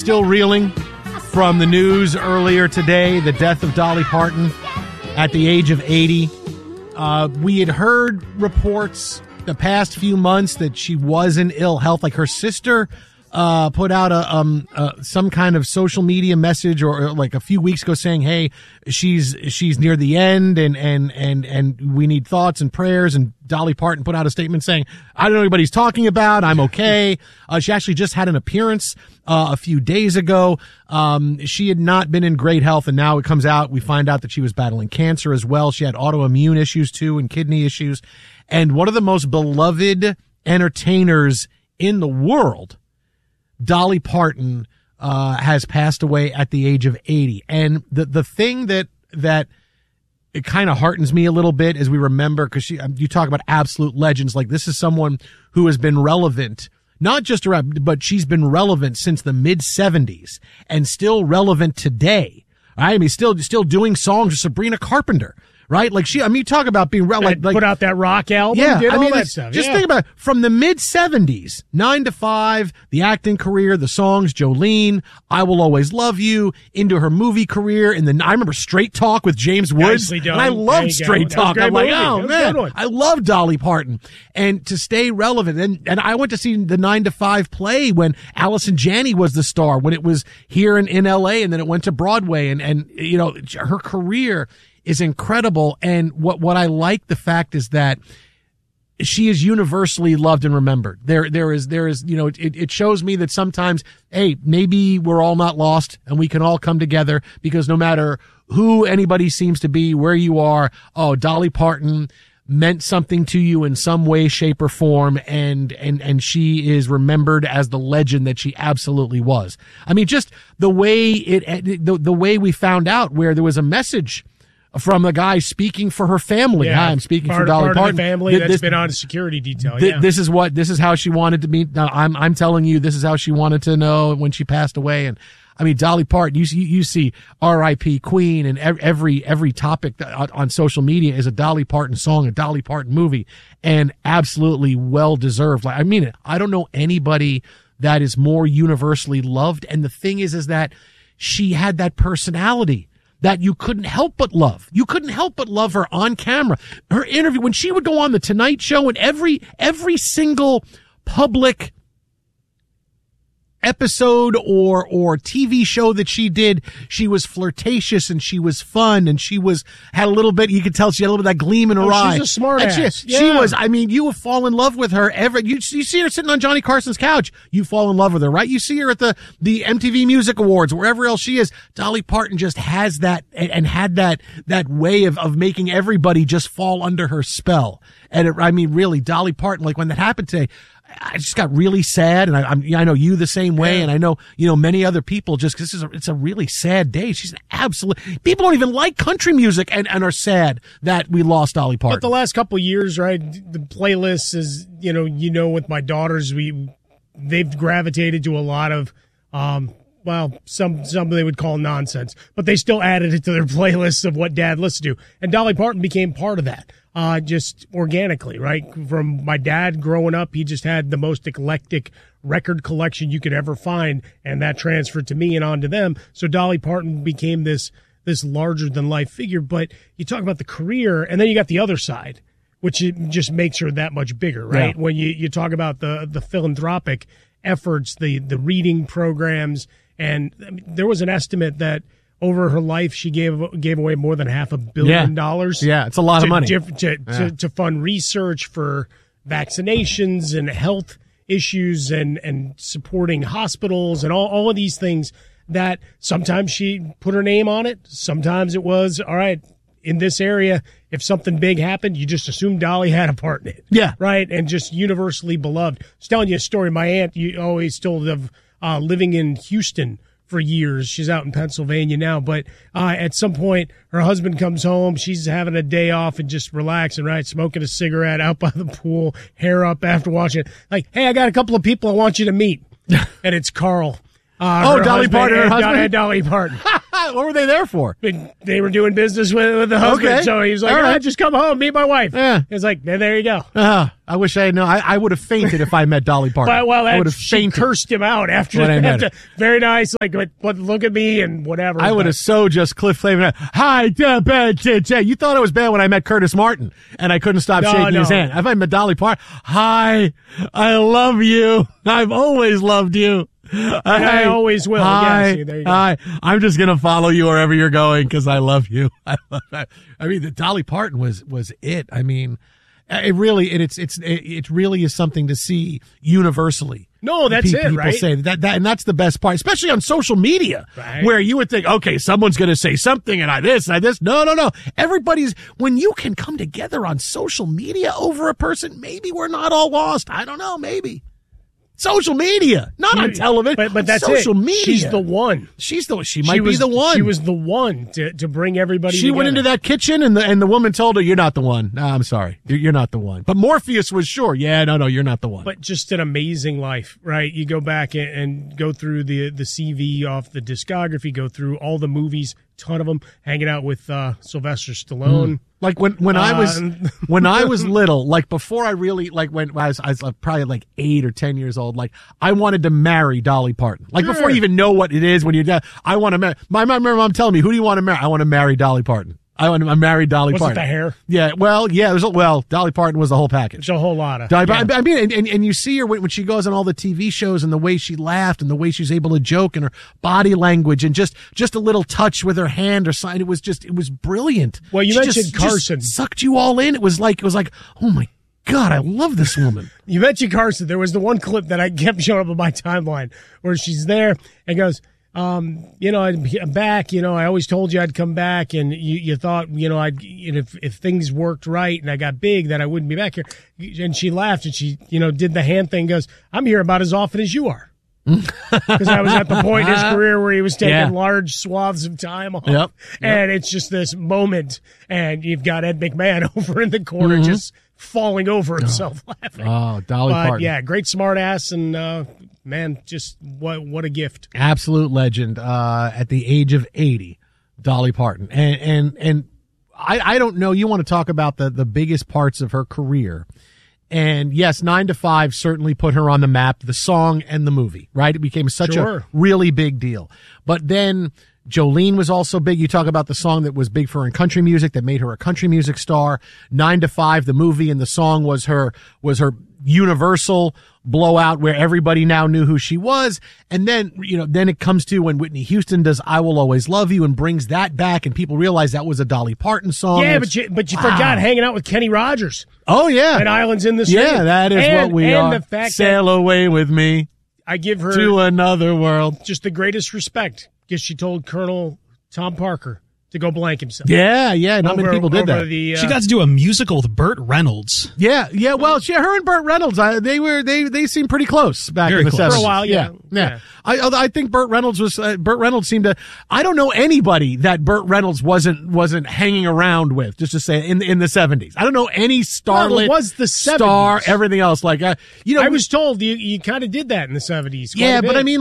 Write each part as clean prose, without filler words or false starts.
still reeling from the news earlier today, the death of Dolly Parton at the age of 80. We had heard reports the past few months that she was in ill health. Like her sister put out some kind of social media message or like a few weeks ago saying, hey, she's near the end and we need thoughts and prayers. And Dolly Parton put out a statement saying, I don't know what anybody's talking about. I'm okay. She actually just had an appearance a few days ago. She had not been in great health, and now it comes out, we find out that she was battling cancer as well. She had autoimmune issues too and kidney issues. And one of the most beloved entertainers in the world, Dolly Parton, has passed away at the age of 80. And the thing that it kind of heartens me a little bit as we remember, because you talk about absolute legends, like this is someone who has been relevant, not just around, but she's been relevant since the mid 70s and still relevant today. Right? I mean, still doing songs with Sabrina Carpenter. Right? Like you talk about being like put out that rock album, did all that stuff. Just think about it. From the mid 70s, 9 to 5, the acting career, the songs, Jolene, I Will Always Love You, into her movie career, and then I remember Straight Talk with James Woods. And I loved Straight Talk. I'm like, oh man, I love Dolly Parton. And to stay relevant, and I went to see the 9 to 5 play when Allison Janney was the star, when it was here in LA, and then it went to Broadway, and you know, her career is incredible. And what I like the fact is that she is universally loved and remembered. There is, you know, it shows me that sometimes, hey, maybe we're all not lost and we can all come together, because no matter who anybody seems to be, where you are, Dolly Parton meant something to you in some way, shape, or form, and she is remembered as the legend that she absolutely was. I mean, just the way the way we found out, where there was a message from a guy speaking for her family. Yeah, I'm speaking for Dolly Parton. Of the family that's been on a security detail. This is how she wanted to be. I'm telling you, this is how she wanted to know when she passed away. And I mean, Dolly Parton, you see R.I.P. Queen, and every topic on social media is a Dolly Parton song, a Dolly Parton movie, and absolutely well deserved. Like, I mean it. I don't know anybody that is more universally loved. And the thing is that she had that personality that you couldn't help but love. You couldn't help but love her on camera. Her interview, when she would go on the Tonight Show, and every single public episode or TV show that she did, she was flirtatious and she was fun and had a little bit, you could tell she had a little bit of that gleam in her eye. She's a smart ass. She was, I mean, you would fall in love with her you see her sitting on Johnny Carson's couch, you fall in love with her, right? You see her at the MTV Music Awards, wherever else she is. Dolly Parton just has that and had that way of making everybody just fall under her spell. And I mean, really, Dolly Parton, like when that happened today, I just got really sad, and I know you the same way, and I know, you know, many other people, just because it's a really sad day. She's an absolute, people don't even like country music and are sad that we lost Dolly Parton. But the last couple of years, right, the playlist is, you know, with my daughters, they've gravitated to a lot of, some they would call nonsense, but they still added it to their playlists of what Dad listened to. And Dolly Parton became part of that, just organically, right? From my dad growing up, he just had the most eclectic record collection you could ever find, and that transferred to me and on to them. So Dolly Parton became this larger than life figure. But you talk about the career, and then you got the other side, which it just makes her that much bigger, right? Yeah. When you talk about the philanthropic efforts, the reading programs. And I mean, there was an estimate that over her life she gave away more than $500 million. Yeah, it's a lot of money to fund research for vaccinations and health issues and supporting hospitals and all of these things. That sometimes she put her name on it. Sometimes it was, all right, in this area, if something big happened, you just assumed Dolly had a part in it. Yeah, right, and just universally beloved. I was telling you a story. My aunt, you always told of. Living in Houston for years. She's out in Pennsylvania now, but at some point her husband comes home. She's having a day off and just relaxing, right? Smoking a cigarette out by the pool, hair up after watching it. Like, hey, I got a couple of people I want you to meet. And it's Carl. Dolly Parton, her husband? Dolly Parton. What were they there for? They were doing business with the husband, Okay. so he was like, All all right. right, just come home, meet my wife. Yeah. It's like, there you go. I wish I had known. I would have fainted if I met Dolly Parton. Well, I would have she fainted. cursed him out after When I met that. Very nice, like, but look at me and whatever. I would have so just Cliff Flavin. Hi, you thought it was bad when I met Curtis Martin and I couldn't stop shaking his hand. If I met Dolly Parton, hi, I love you. I've always loved you. I always will. Hi, Yeah, see, there you go. hi. I'm just gonna follow you wherever you're going because I love you. I mean, the Dolly Parton was it. I mean, it really it really is something to see universally. No, that's it, People right? say that, and that's the best part, especially on social media, Right. where you would think, okay, someone's going to say something, and I this. No. Everybody's when you can come together on social media over a person, maybe we're not all lost. I don't know, maybe. Social media, not on television, but that's social it. media. She's the one. She might be the one. She was the one to bring everybody. She went into that kitchen and the woman told her, "You're not the one." No, I'm sorry, you're not the one. But Morpheus was sure. Yeah, no, you're not the one. But just an amazing life, right? You go back and go through the CV off the discography, go through all the movies, ton of them, hanging out with Sylvester Stallone. Like when I was little, like before I really like when I was probably like 8 or 10 years old, like I wanted to marry Dolly Parton. Like before you even know what it is when you're done, I want to marry. My mom telling me, "Who do you want to marry?" I want to marry Dolly Parton. I married Dolly Was Parton. it the hair? Yeah, Dolly Parton was the whole package. There's a whole lot of. I mean, and you see her when she goes on all the TV shows and the way she laughed and the way she's able to joke and her body language and just a little touch with her hand or sign. It was brilliant. Well, you She mentioned just Carson. sucked you all in. It was like, oh my God, I love this woman. You mentioned Carson. There was the one clip that I kept showing up on my timeline where she's there and goes, I'm back. I always told you I'd come back, and you thought, if things worked right and I got big, that I wouldn't be back here. And she laughed and she, did the hand thing. Goes, I'm here about as often as you are. Because I was at the point in his career where he was taking large swaths of time off. Yep. And it's just this moment, and you've got Ed McMahon over in the corner just falling over himself laughing. Oh, Dolly Parton. Yeah, great smart ass, and man, just what a gift. Absolute legend. At the age of 80, Dolly Parton. And I don't know. You want to talk about the biggest parts of her career. And yes, 9 to 5 certainly put her on the map, the song and the movie, right? It became such a really big deal. But then Jolene was also big. You talk about the song that was big for her in country music, that made her a country music star. 9 to 5, the movie and the song was her universal blowout where everybody now knew who she was. And then, then it comes to when Whitney Houston does I Will Always Love You and brings that back and people realize that was a Dolly Parton song. Yeah, but you forgot hanging out with Kenny Rogers. Oh, yeah. And Islands in the Stream. Yeah, that is what we are. And the fact Sail away with me. I give her to another world. Just the greatest respect because she told Colonel Tom Parker to go blank himself. Yeah. Not many people did that. She got to do a musical with Burt Reynolds. Yeah. Well, her and Burt Reynolds, they seemed pretty close back in the 70s. For a while, yeah. I think Burt Reynolds seemed to. I don't know anybody that Burt Reynolds wasn't hanging around with. Just to say in the 70s, I don't know any starlet. Well, it was the 70s. Star, everything else. Like I was told you kind of did that in the 70s. Yeah, but I mean,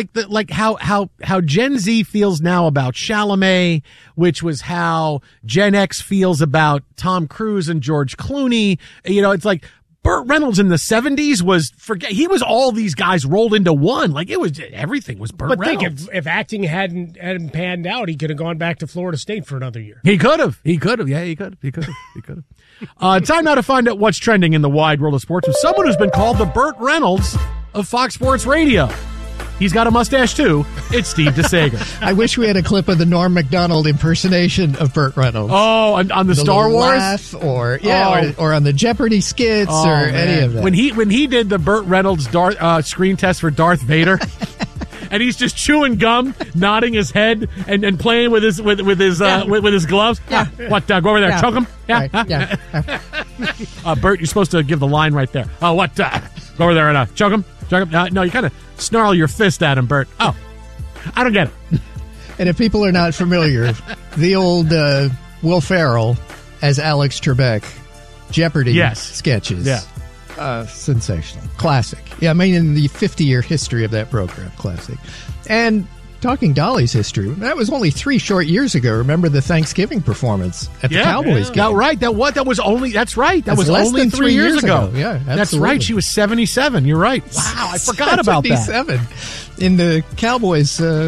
how Gen Z feels now about Chalamet, which was how Gen X feels about Tom Cruise and George Clooney. It's like Burt Reynolds in the 70s he was all these guys rolled into one. Like everything was Burt Reynolds. But think if acting hadn't panned out, he could have gone back to Florida State for another year. He could have. Yeah, he could have. Time now to find out what's trending in the wide world of sports with someone who's been called the Burt Reynolds of Fox Sports Radio. He's got a mustache, too. It's Steve DeSager. I wish we had a clip of the Norm Macdonald impersonation of Burt Reynolds. Oh, on the Star Wars? Laugh or on the Jeopardy skits any of that. When he did the Burt Reynolds screen test for Darth Vader, and he's just chewing gum, nodding his head, and playing with his gloves. Yeah. What? Go over there, choke him. Yeah. Right. Yeah. Burt, you're supposed to give the line right there. Oh, what? Go over there and choke him. No, you kind of snarl your fist at him, Burt. Oh, I don't get it. And if people are not familiar, the old Will Ferrell as Alex Trebek Jeopardy sketches. Yeah. Sensational. Classic. Yeah, I mean, in the 50-year history of that program, classic. And Talking Dolly's history, that was only 3 short years ago. Remember the Thanksgiving performance at the Cowboys game? Right. That was only. That's right. That was less only than 3 years ago. Yeah, absolutely. That's right. She was 77. You're right. Wow, I forgot about that. 77 in the Cowboys